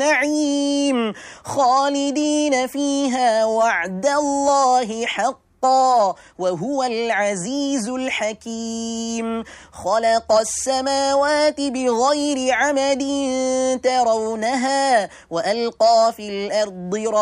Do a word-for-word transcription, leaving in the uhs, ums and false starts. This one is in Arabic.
النعيم خالدين فيها وعد الله حقا وهو العزيز الحكيم خلق السماوات بغير عمد ترونها وألقى في الأرض